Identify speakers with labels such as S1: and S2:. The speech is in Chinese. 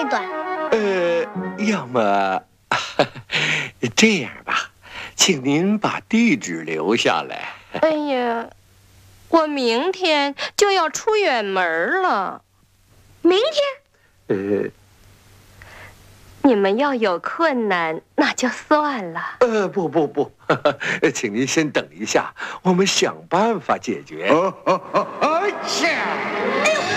S1: 太短。
S2: 要么这样吧，请您把地址留下来。
S3: 哎呀，我明天就要出远门了。
S1: 明天？
S3: 你们要有困难，那就算了。
S2: 不，请您先等一下，我们想办法解决。
S4: 哎呀！